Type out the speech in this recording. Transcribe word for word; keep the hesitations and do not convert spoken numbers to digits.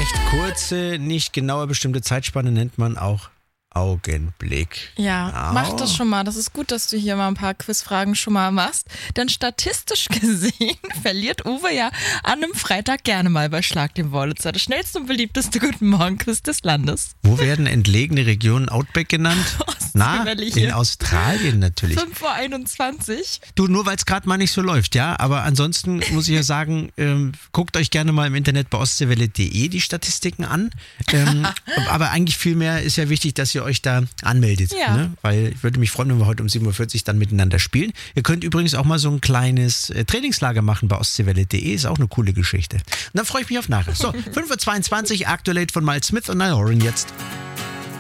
recht kurze, nicht genauer bestimmte Zeitspanne nennt man auch Augenblick. Ja, oh. mach das schon mal. Das ist gut, dass du hier mal ein paar Quizfragen schon mal machst. Denn statistisch gesehen verliert Uwe ja an einem Freitag gerne mal bei Schlag den Wurlitzer. Das schnellste und beliebteste Guten Morgen-Quiz des Landes. Wo werden entlegene Regionen Outback genannt? Na, in Australien natürlich. fünf Uhr einundzwanzig. Du, nur weil es gerade mal nicht so läuft, ja. Aber ansonsten muss ich ja sagen, ähm, guckt euch gerne mal im Internet bei ostseewelle punkt de die Statistiken an. Ähm, aber eigentlich viel mehr ist ja wichtig, dass ihr euch da anmeldet. Ja. Ne? Weil ich würde mich freuen, wenn wir heute um sieben Uhr vierzig dann miteinander spielen. Ihr könnt übrigens auch mal so ein kleines äh, Trainingslager machen bei ostseewelle punkt de. Ist auch eine coole Geschichte. Und dann freue ich mich auf nachher. So, fünf Uhr zweiundzwanzig, Aktuell von Miles Smith und Niall Horan jetzt.